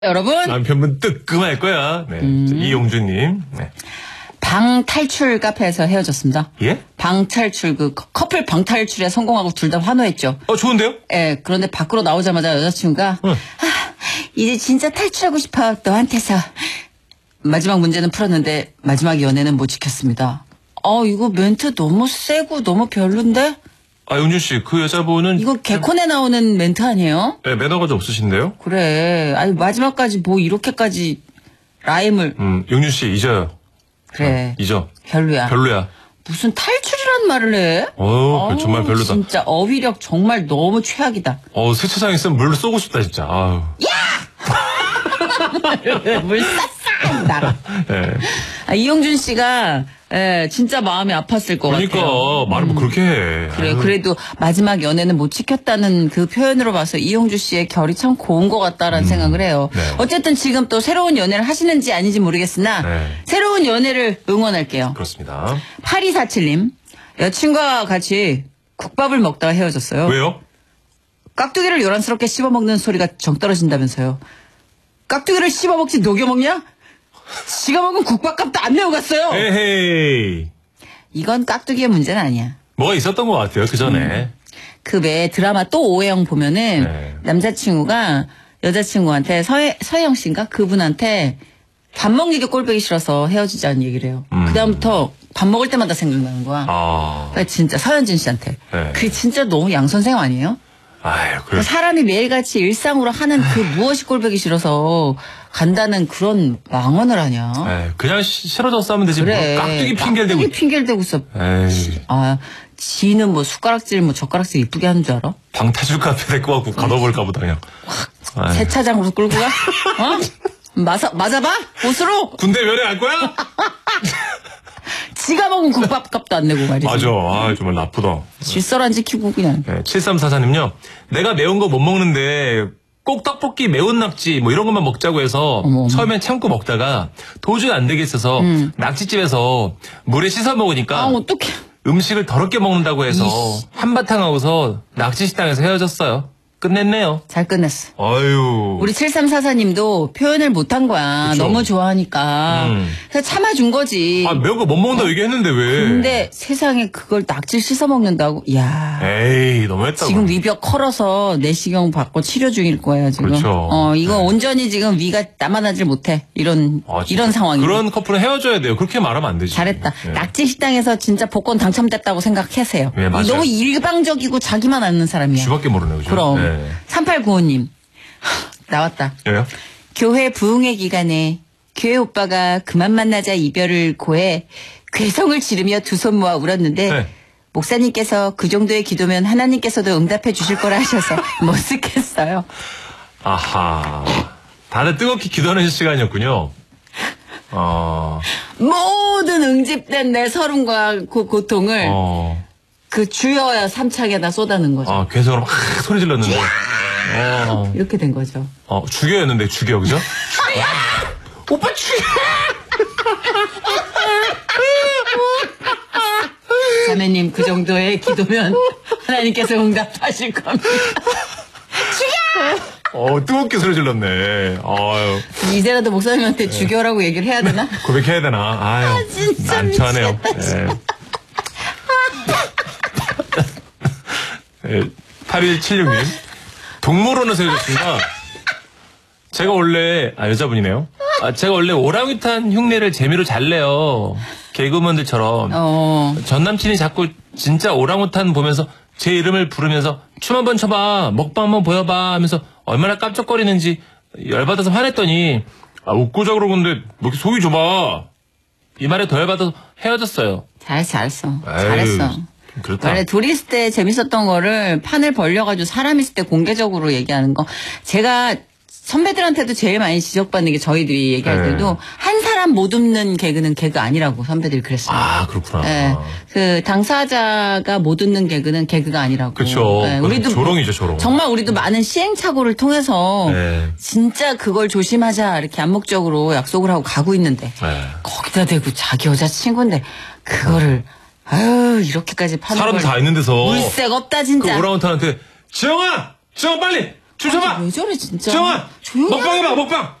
여러분 남편분 뜨끔할 거야. 네. 이용주님. 네. 방탈출 카페에서 헤어졌습니다. 예? 방탈출 커플 방탈출에 성공하고 둘 다 환호했죠. 좋은데요? 예. 그런데 밖으로 나오자마자 여자친구가 이제 진짜 탈출하고 싶어 너한테서. 마지막 문제는 풀었는데 마지막 연애는 못 지켰습니다. 이거 멘트 너무 세고 너무 별론데? 용준 씨, 그 여자분은 이거 개콘에 나오는 멘트 아니에요? 네, 매너가 좀 없으신데요? 그래. 아니 마지막까지 뭐 이렇게까지 라임을. 용준 씨 잊어요. 그래. 잊어. 별로야. 별로야. 무슨 탈출이란 말을 해? 정말 별로다. 진짜 어휘력 정말 너무 최악이다. 세차장에 있으면 물로 쏘고 싶다, 진짜. 아유. 물 쌌싸! 나. 네. 이용준 씨가 진짜 마음이 아팠을 것 그러니까, 같아요. 말을 뭐 그렇게 해. 그래, 그래도 마지막 연애는 못 지켰다는 그 표현으로 봐서 이용주 씨의 결이 참 고운 것 같다라는 생각을 해요. 네. 어쨌든 지금 또 새로운 연애를 하시는지 아닌지 모르겠으나 새로운 연애를 응원할게요. 그렇습니다. 8247님, 여친과 같이 국밥을 먹다가 헤어졌어요. 왜요? 깍두기를 요란스럽게 씹어먹는 소리가 정 떨어진다면서요. 깍두기를 씹어먹지 녹여먹냐? 지가 먹은 국밥값도 안 내고 갔어요. 에헤이. 이건 깍두기의 문제는 아니야. 뭐가 있었던 것 같아요, 그 전에. 그 외에 드라마 또 오해영 보면은 남자친구가 여자친구한테 서혜영 씨인가? 그분한테 밥 먹는 게 꼴보기 싫어서 헤어지자는 얘기를 해요. 그다음부터 밥 먹을 때마다 생각나는 거야. 그러니까 진짜 서현진 씨한테. 그게 진짜 너무 양선생 아니에요? 그래. 사람이 매일같이 일상으로 하는 그 무엇이 꼴보기 싫어서 간다는 그런 망언을 하냐. 그냥 싫어져서 하면 되지. 그래. 뭐 깍두기 핑계를 대고. 깍두기 핑계를 대고 있어. 지는 뭐 숟가락질 뭐 젓가락질 이쁘게 하는 줄 알아? 방탈출 카페 데리고 가고 가둬버릴까 보다 그냥. 세차장으로 끌고 가? 맞아봐? 옷으로? 군대 면회 갈 거야? 지가 먹은 국밥값도 안 내고 말이지. 맞아. 정말 나쁘다. 질서란 지키고 그냥. 7344님요. 내가 매운 거 못 먹는데 꼭 떡볶이 매운 낙지 뭐 이런 것만 먹자고 해서 처음엔 참고 먹다가 도저히 안 되겠어서 낙지집에서 물에 씻어 먹으니까 어떡해. 음식을 더럽게 먹는다고 해서 한바탕 하고서 낙지 식당에서 헤어졌어요. 끝냈네요. 잘 끝냈어. 아유. 우리 7344님도 표현을 못한 거야. 그쵸. 너무 좋아하니까. 그래서 참아준 거지. 매운 거 못 먹는다고 얘기했는데 왜. 근데 세상에 그걸 낙지를 씻어 먹는다고. 이야. 에이, 너무했다. 지금 위벽 컬어서 내시경 받고 치료 중일 거예요, 지금. 그렇죠. 이거 온전히 지금 위가 남아나질 못해. 이런 상황이. 그런 커플은 헤어져야 돼요. 그렇게 말하면 안 되지. 잘했다. 낙지 식당에서 진짜 복권 당첨됐다고 생각하세요. 네, 맞아요. 너무 일방적이고 자기만 아는 사람이야. 쥐밖에 모르네, 그죠? 그럼. 3895님. 나왔다. 왜요? 교회 부흥회 기간에 교회 오빠가 그만 만나자 이별을 고해 괴성을 지르며 두 손 모아 울었는데 목사님께서 그 정도의 기도면 하나님께서도 응답해 주실 거라 하셔서 못 쓰겠어요. 아하. 다들 뜨겁게 기도하는 시간이었군요. 모든 응집된 내 서름과 그 고통을 그 주여야 삼창에다 쏟아는 거죠. 괴성으로 막 소리 질렀는데. 이렇게 된 거죠. 죽여였는데 죽여, 그죠? 오빠 죽여! 자매님 그 정도의 기도면 하나님께서 응답하실 겁니다. 죽여! 뜨겁게 소리 질렀네. 이제라도 목사님한테 죽여라고 얘기를 해야 되나? 고백해야 되나? 진짜 난처하네요. 미치겠다. 8176님. 동물원에서 헤어졌습니다. 제가 원래, 여자분이네요. 제가 원래 오랑우탄 흉내를 재미로 잘 내요. 개그맨들처럼. 전 남친이 자꾸 진짜 오랑우탄 보면서 제 이름을 부르면서 춤 한번 춰봐, 먹방 한번 보여봐 하면서 얼마나 깜짝거리는지 열받아서 화냈더니 웃고 자그러 근데 뭐 이렇게 속이 좁아. 이 말에 더 열받아서 헤어졌어요. 잘했어. 그렇다. 원래 둘이 있을 때 재밌었던 거를 판을 벌려가지고 사람 있을 때 공개적으로 얘기하는 거. 제가 선배들한테도 제일 많이 지적받는 게 저희들이 얘기할 때도 한 사람 못 웃는 개그는 개그 아니라고 선배들이 그랬어요. 그렇구나. 그 당사자가 못 웃는 개그는 개그가 아니라고. 그렇죠. 우리도 조롱이죠, 조롱. 정말 우리도 많은 시행착오를 통해서 진짜 그걸 조심하자 이렇게 암묵적으로 약속을 하고 가고 있는데 거기다 대고 자기 여자친구인데 그거를 이렇게까지 파는 사람 걸 다 있는 데서 물색 없다 진짜. 그 오랑우탄한테 지영아 빨리 춤춰봐. 왜 저래 진짜. 정아, 조용히 먹방 해봐, 먹방.